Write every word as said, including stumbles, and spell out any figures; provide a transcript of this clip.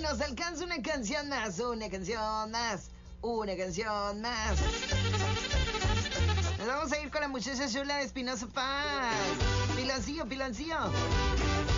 nos alcanza una canción más, una canción más, una canción más. Nos vamos a ir con la muchacha chula de Espinosa Paz. Piloncillo, piloncillo.